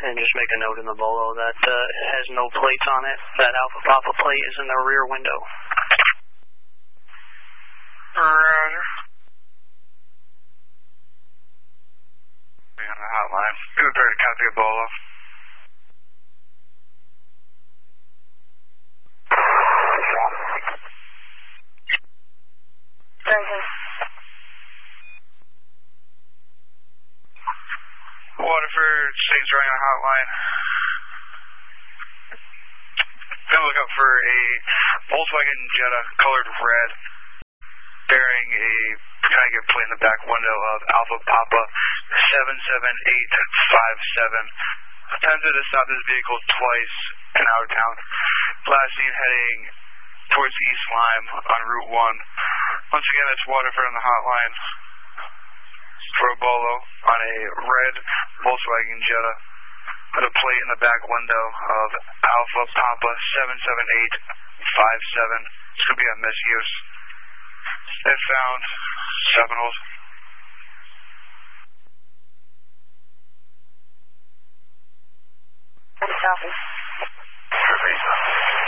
and just make a note in the Bolo that it has no plates on it. That Alpha Papa plate is in the rear window. Roger. Be on the hotline. Be prepared to copy a Bolo. Waterford, States running on a hotline. Gonna look up for a Volkswagen Jetta colored red bearing a Tiger plate in the back window of Alpha Papa 77857. Attempted to stop this vehicle twice in out of town. Last seen heading towards East Lyme on Route 1. Once again, it's Waterford on the hotline for a Bolo on a red Volkswagen Jetta with a plate in the back window of Alpha Papa 77857. It's going to be a misuse. They found Seminoles. Copy.